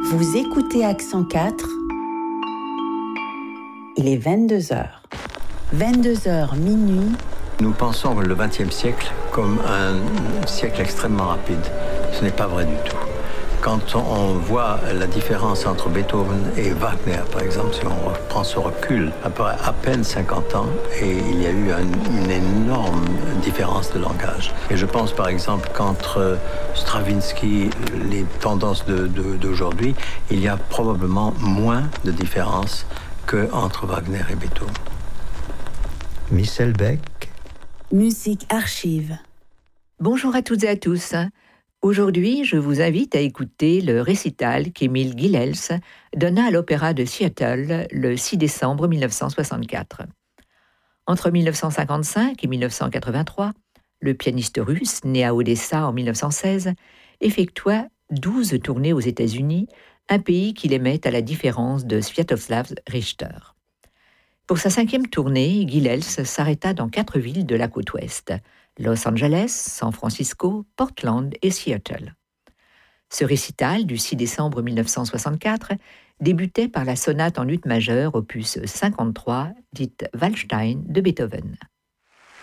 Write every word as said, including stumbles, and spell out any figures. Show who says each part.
Speaker 1: Vous écoutez Accent quatre. Il est vingt-deux heures. vingt-deux heures minuit.
Speaker 2: Nous pensons le vingtième siècle comme un siècle extrêmement rapide. Ce n'est pas vrai du tout. Quand on voit la différence entre Beethoven et Wagner, par exemple, si on reprend ce recul, après à peine cinquante ans, et il y a eu un, une énorme différence de langage. Et je pense par exemple qu'entre Stravinsky, les tendances de, de, d'aujourd'hui, il y a probablement moins de différence qu'entre Wagner et Beethoven.
Speaker 3: Michel Beck.
Speaker 1: Musique archive.
Speaker 4: Bonjour à toutes et à tous. Aujourd'hui, je vous invite à écouter le récital qu'Emile Gilels donna à l'Opéra de Seattle le six décembre mille neuf cent soixante-quatre. Entre mille neuf cent cinquante-cinq et mille neuf cent quatre-vingt-trois, le pianiste russe, né à Odessa en mille neuf cent seize, effectua douze tournées aux États-Unis, un pays qu'il aimait à la différence de Sviatoslav Richter. Pour sa cinquième tournée, Gilels s'arrêta dans quatre villes de la côte ouest, Los Angeles, San Francisco, Portland et Seattle. Ce récital du six décembre mille neuf cent soixante-quatre débutait par la sonate en ut majeur opus cinquante-trois, dite Waldstein de Beethoven.